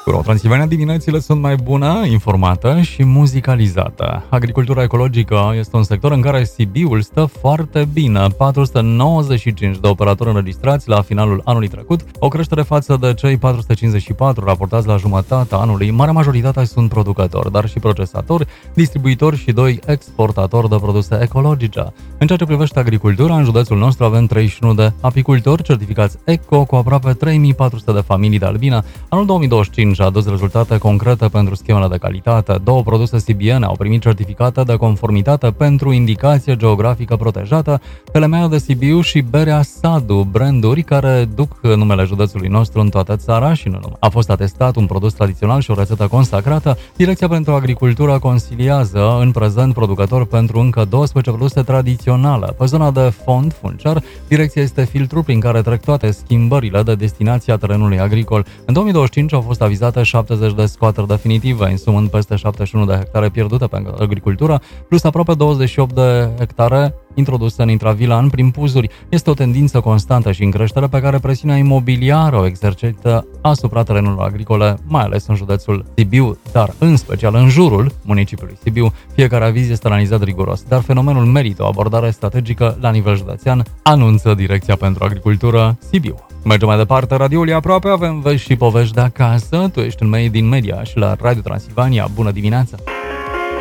Transilvania diminețile sunt mai bună, informată și muzicalizată. Agricultura ecologică este un sector în care Sibiul stă foarte bine. 495 de operatori înregistrați la finalul anului trecut, o creștere față de cei 454 raportați la jumătatea anului. Marea majoritate sunt producători, dar și procesatori, distribuitori și 2 exportatori de produse ecologice. În ceea ce privește agricultura, în județul nostru avem 31 de apicultori certificați eco cu aproape 3400 de familii de albine. Anul 2025 a adus rezultate concrete pentru schemele de calitate. 2 produse sibiene au primit certificate de conformitate pentru indicație geografică protejată, Telemea de Sibiu și Berea Sadu, branduri care duc numele județului nostru în toată țara și nu numai. A fost atestat un produs tradițional și o rețetă consacrată. Direcția pentru Agricultură consiliază în prezent producători pentru încă 12 produse tradiționale. Pe zona de fond funciar, direcția este filtrul prin care trec toate schimbările de destinație a terenului agricol. În 2025 au fost avizate 70 de scoateri definitive, însumând peste 71 de hectare pierdute pe agricultură, plus aproape 28 de hectare introduse în intravilan prin puzuri. Este o tendință constantă și în creștere pe care presiunea imobiliară o exercită asupra terenurilor agricole, mai ales în județul Sibiu, dar în special în jurul municipiului Sibiu. Fiecare aviz este analizat riguros, dar fenomenul merită o abordare strategică la nivel județean, anunță Direcția pentru Agricultură Sibiu. Mergem mai departe, radioul e aproape, avem vești și povești de acasă. Tu ești în din media și la Radio Transilvania. Bună dimineața!